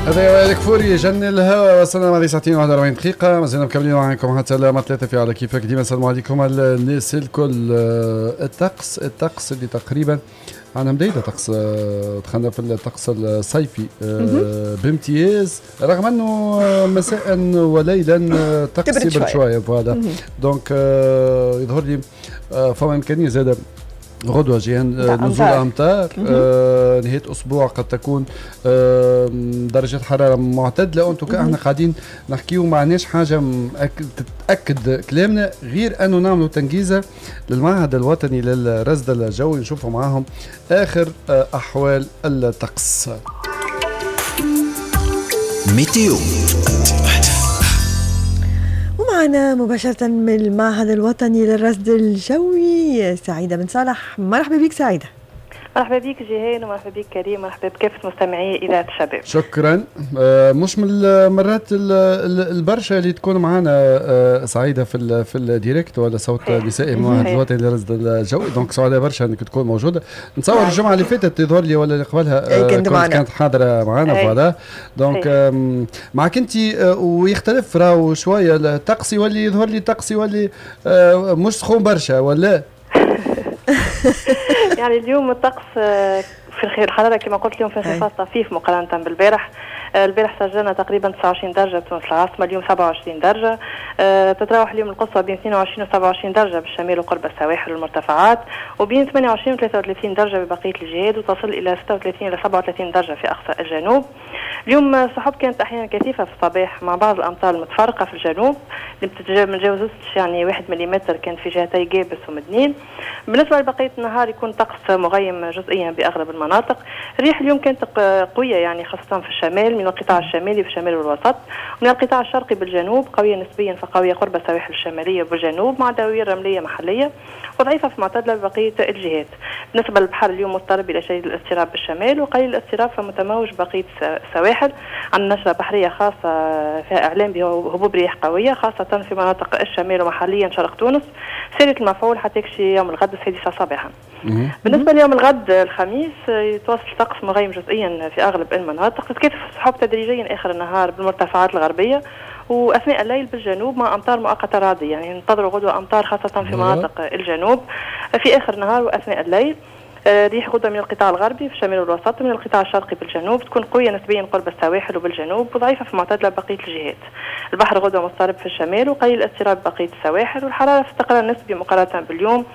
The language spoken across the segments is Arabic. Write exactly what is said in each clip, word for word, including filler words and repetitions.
هذا وائل كفوري جن الهواء. وصلنا مع ساعتين وواحد وأربعين دقيقة، ما زلنا مكملين معكم حتى لما ثلاثة في على كيفك ديما. السلام عليكم الناس الكل. الطقس الطقس اللي تقريبا أنا مديدة طقس، دخلنا في الطقس الصيفي بامتياز، رغم أنه مساء وليلا طقس يبرد شوية. فوالا دونك يظهر لي فما إمكانية زادة غدوة جيان نزول أمطار. آه نهاية أسبوع قد تكون آه درجة حرارة معتدلة. أنتو كأحنا قاعدين نحكيو معناش حاجة تتأكد كلامنا غير أنه نعملوا تنجيزة للمعهد الوطني للرصد الجوي، نشوفوا معاهم آخر آه أحوال الطقس. ميتيو معنا مباشرة من المعهد الوطني للرصد الجوي سعيدة بن صالح. مرحبا بك سعيدة. مرحبا بك جيهان ومرحبا بك كريم، مرحبا بكافة مستمعي إذاعة الشباب. شكرا. آه مش من المرات البرشا اللي تكون معنا آه سعيدة في في الديريكت ولا صوت نسائي من المعهد الوطني للرصد الجوي، دونك سعيدة برشا انك تكون موجودة. نتصور الجمعة اللي فاتت يظهر لي ولا اللي قبلها آه كنت كانت حاضرة معنا. فوالا دونك آه معك انت آه ويختلف راهو شوية الطقس، يولي يظهر لي الطقس يولي آه مش سخون برشا ولا يعني اليوم الطقس في الخير، الحرارة كما قلت اليوم في انخفاض طفيف مقارنة بالبارح. البارح سجلنا تقريبا تسعة وعشرين درجة بتونس العاصمة، اليوم سبعة وعشرين درجة. أه تتراوح اليوم القصوى بين اثنين وعشرين و سبعة وعشرين درجة بالشمال وقرب السواحل والمرتفعات، وبين ثمانية وعشرين و ثلاثة وثلاثين درجة ببقية الجهات، وتصل إلى ستة وثلاثين إلى سبعة وثلاثين درجة في أقصى الجنوب. اليوم السحب كانت أحيانا كثيفة في الصباح مع بعض الأمطار المتفرقة في الجنوب اللي ما تجاوزتش يعني واحد مليمتر، كانت في جهتي جابس ومدنين. بالنسبة لبقية النهار يكون طقس مغيم جزئيا بأغلب المناطق. الريح اليوم كانت قوية يعني خاصة في الشمال، من القطاع الشمالي في الشمال والوسط، ومن القطاع الشرقي بالجنوب قوية نسبيا، فقوية قرب السواحل الشمالية بالجنوب مع دوائر رملية محلية، وضعيفة في معتدلة ببقية الجهات. بالنسبة للبحر اليوم مضطرب إلى شديد الاضطراب بالشمال وقليل الاضطراب فمتموج بقية السواحل. عندنا نشرة بحرية خاصة فيها إعلام بهبوب رياح قوية خاصة في مناطق الشمال ومحليا شرق تونس، سيرة المفعول حتى يكشي يوم الغد السادسة صباحا. بالنسبة ليوم الغد الخميس يتواصل طقس مغيم جزئيا في أغلب المناطق، تتكثف السحب تدريجيا آخر النهار بالمرتفعات الغربية وأثناء الليل بالجنوب مع أمطار مؤقتة راضية، يعني ننتظروا غدوة أمطار خاصة في مناطق الجنوب في آخر النهار وأثناء الليل. ريح غدوة من القطاع الغربي في الشمال والوسط ومن القطاع الشرقي بالجنوب، تكون قوية نسبيا قرب السواحل وبالجنوب وضعيفة في معتدلة بقية الجهات. البحر غدوة مضطرب في الشمال وقليل الاضطراب بقية السواحل، والحرارة في استقرار نسبي مقارنة باليوم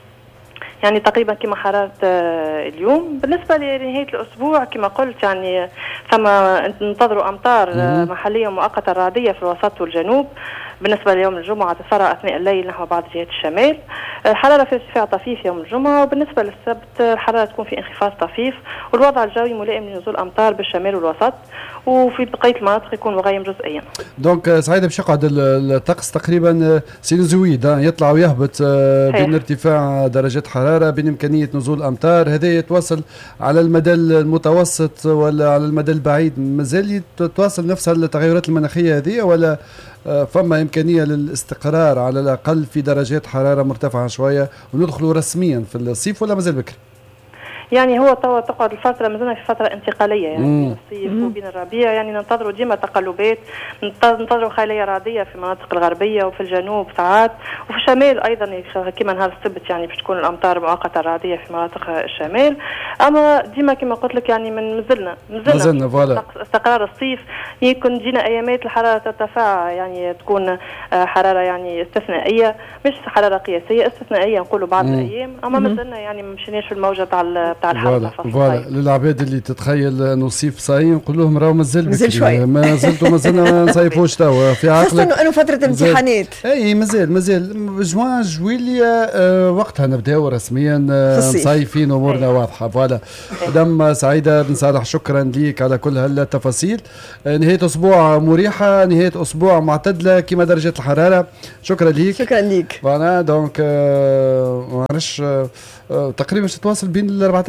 يعني تقريبا كما حرارة اليوم. بالنسبة لنهاية الأسبوع كما قلت يعني ثم ننتظروا أمطار محلية مؤقتة رعدية في الوسط والجنوب. بالنسبة ليوم الجمعة تسرع أثناء الليل نحو بعض جهات الشمال، الحرارة في ارتفاع طفيف يوم الجمعة، وبالنسبة للسبت الحرارة تكون في انخفاض طفيف والوضع الجوي ملائم لنزول أمطار بالشمال والوسط، وفي بقية المناطق يكون مغيم جزئيا. دونك سعيدة باش يقعد الطقس تقريبا سينوزويد يطلع ويهبط بين ارتفاع درجات حرارة بين إمكانية نزول أمطار. هذا يتواصل على المدى المتوسط ولا على المدى البعيد؟ مازال تتواصل نفس التغيرات المناخية هذه ولا فما إمكانية للاستقرار على الأقل في درجات حرارة مرتفعة شوية وندخلوا رسميا في الصيف ولا مازال بكري؟ يعني هو توا تقعد الفترة مازلنا في فترة انتقالية يعني بين الصيف وبين الربيع، يعني ننتظروا ديما تقلبات، ننتظروا خلية رعدية في المناطق الغربية وفي الجنوب ساعات، وفي الشمال أيضا كما نهار السبت يعني باش تكون الأمطار مؤقتة رعدية في مناطق الشمال. أما ديما كما قلت لك يعني من مازلنا مازلنا فوالا استقرار الصيف، يكون جينا أيامات الحرارة ترتفع يعني تكون حرارة يعني استثنائية، مش حرارة قياسية استثنائية نقولوا بعض مم. الأيام. أما مازلنا يعني ما مشيناش في الموجة تاع تاع الحرارة. فوالا للعباد اللي تتخيل انه صيف صايم نقول لهم راهو مازال مازال شويه، ما زلتوا مازلنا ما نصيفوش توا في عقلك، خاصة انه فترة امتحانات. اي مازال مازال جوان جويليا آه وقتها نبداو رسميا آه مصيفين امورنا واضحه. فوالا مدام سعيدة بن صالح شكرا ليك على كل هالتفاصيل. آه نهاية اسبوع مريحة، نهاية اسبوع معتدلة كما درجة الحرارة. شكرا ليك. شكرا ليك. فوالا دونك آه معلش آه تقريبا تتواصل بين ال أربعة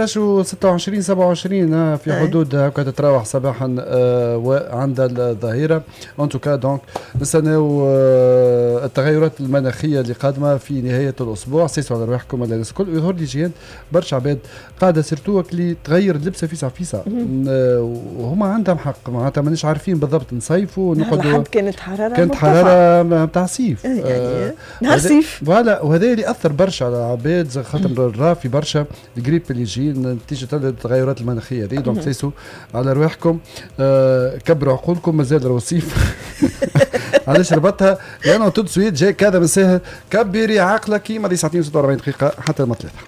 أربعطاش وستة وعشرين سبعة وعشرين في حدود هكا تتراوح صباحا وعند الظهيرة. ان توكا دونك نستناو التغيرات المناخية اللي قادمة في نهاية الأسبوع. سيسوا على رواحكم على الناس الكل. ويظهر لي جيان برشا عباد قاعدة سيرتو اللي تغير اللبسة فيسا فيسا وهما عندهم حق معناتها مانيش عارفين بالضبط نصيفوا نقعدوا. كانت حرارة كانت حرارة بتاع صيف يعني نهار صيف فوالا. وهذا اللي أثر برشا على العباد خاطر راه في برشا الجريب اللي يجي نتيجة التغيرات المناخية هذه. دونك سيسوا على رواحكم آه كبروا عقولكم مازال راهو صيف. علاش ربطها؟ لأنه تو سويت جاي كذا من ساهل كبري عقلك ماضي ساعتين وستة وأربعين دقيقة حتى الما ثلاثة.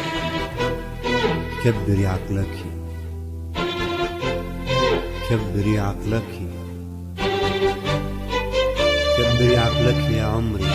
كبري عقلك كبري عقلك كبري عقلك يا عمري